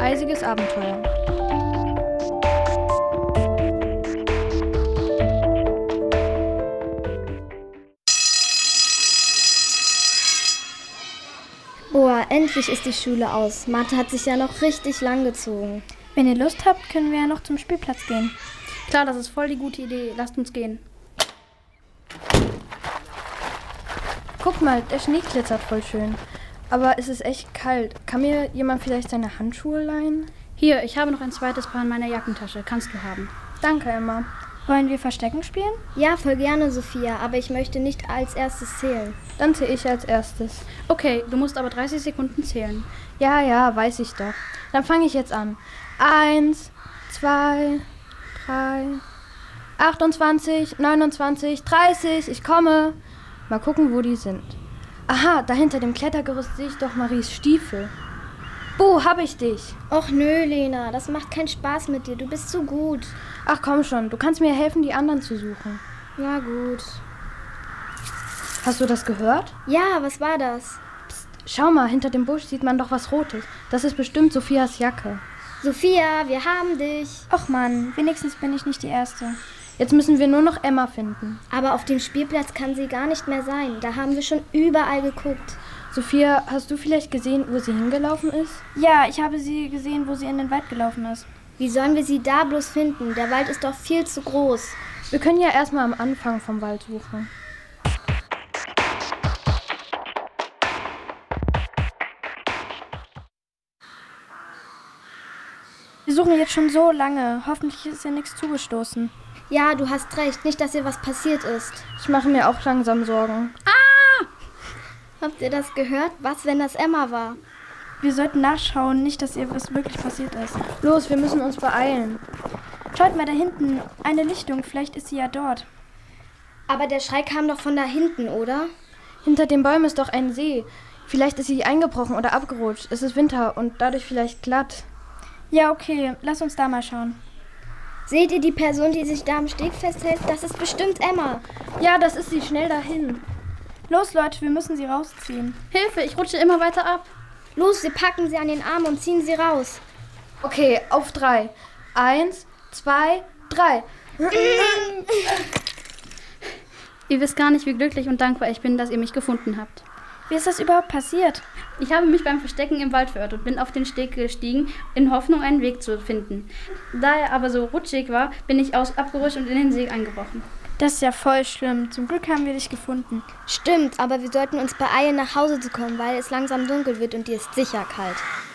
eisiges Abenteuer. Oh, endlich ist die Schule aus. Mathe hat sich ja noch richtig lang gezogen. Wenn ihr Lust habt, können wir ja noch zum Spielplatz gehen. Klar, das ist voll die gute Idee. Lasst uns gehen. Guck mal, der Schnee glitzert voll schön. Aber es ist echt kalt. Kann mir jemand vielleicht seine Handschuhe leihen? Hier, ich habe noch ein zweites Paar in meiner Jackentasche. Kannst du haben. Danke, Emma. Wollen wir Verstecken spielen? Ja, voll gerne, Sophia, aber ich möchte nicht als erstes zählen. Dann zähle ich als erstes. Okay, du musst aber 30 Sekunden zählen. Ja, weiß ich doch. Dann fange ich jetzt an. 1, 2, 3, 28, 29, 30. Ich komme. Mal gucken, wo die sind. Aha, da hinter dem Klettergerüst sehe ich doch Maries Stiefel. Buh, hab ich dich. Och nö, Lena, das macht keinen Spaß mit dir. Du bist so gut. Ach komm schon, du kannst mir helfen, die anderen zu suchen. Na gut. Hast du das gehört? Ja, was war das? Psst, schau mal, hinter dem Busch sieht man doch was Rotes. Das ist bestimmt Sophias Jacke. Sophia, wir haben dich. Och Mann, wenigstens bin ich nicht die Erste. Jetzt müssen wir nur noch Emma finden. Aber auf dem Spielplatz kann sie gar nicht mehr sein. Da haben wir schon überall geguckt. Sophia, hast du vielleicht gesehen, wo sie hingelaufen ist? Ja, ich habe sie gesehen, wo sie in den Wald gelaufen ist. Wie sollen wir sie da bloß finden? Der Wald ist doch viel zu groß. Wir können ja erstmal am Anfang vom Wald suchen. Wir suchen jetzt schon so lange. Hoffentlich ist ihr nichts zugestoßen. Ja, du hast recht. Nicht, dass ihr was passiert ist. Ich mache mir auch langsam Sorgen. Habt ihr das gehört? Was, wenn das Emma war? Wir sollten nachschauen, nicht, dass ihr was wirklich passiert ist. Los, wir müssen uns beeilen. Schaut mal da hinten, eine Lichtung, vielleicht ist sie ja dort. Aber der Schrei kam doch von da hinten, oder? Hinter den Bäumen ist doch ein See. Vielleicht ist sie eingebrochen oder abgerutscht. Es ist Winter und dadurch vielleicht glatt. Ja, okay, lass uns da mal schauen. Seht ihr die Person, die sich da am Steg festhält? Das ist bestimmt Emma. Ja, das ist sie. Schnell dahin. Los, Leute, wir müssen sie rausziehen. Hilfe, ich rutsche immer weiter ab. Los, wir packen sie an den Arm und ziehen sie raus. Okay, auf 3. 1, 2, 3. Ihr wisst gar nicht, wie glücklich und dankbar ich bin, dass ihr mich gefunden habt. Wie ist das überhaupt passiert? Ich habe mich beim Verstecken im Wald verirrt und bin auf den Steg gestiegen, in Hoffnung, einen Weg zu finden. Da er aber so rutschig war, bin ich abgerutscht und in den See eingebrochen. Das ist ja voll schlimm. Zum Glück haben wir dich gefunden. Stimmt, aber wir sollten uns beeilen, nach Hause zu kommen, weil es langsam dunkel wird und dir ist sicher kalt.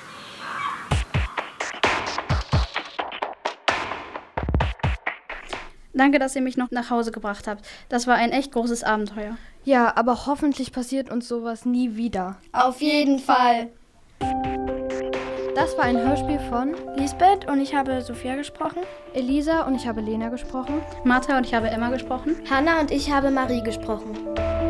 Danke, dass ihr mich noch nach Hause gebracht habt. Das war ein echt großes Abenteuer. Ja, aber hoffentlich passiert uns sowas nie wieder. Auf jeden Fall. Das war ein Hörspiel von Lisbeth und ich habe Sophia gesprochen. Elisa und ich habe Lena gesprochen. Martha und ich habe Emma gesprochen. Hannah und ich habe Marie gesprochen.